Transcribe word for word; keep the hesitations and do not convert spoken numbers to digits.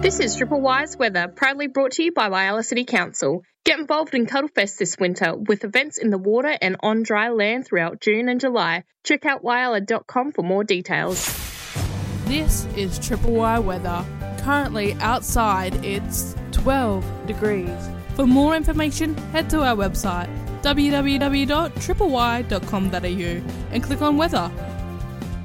This is Triple Y's weather, proudly brought to you by Whyalla City Council. Get involved in Cuddlefest this winter with events in the water and on dry land throughout June and July. Check out whyalla dot com for more details. This is Triple Y weather. Currently outside it's twelve degrees. For more information, head to our website w w w dot triple y dot com dot a u and click on weather.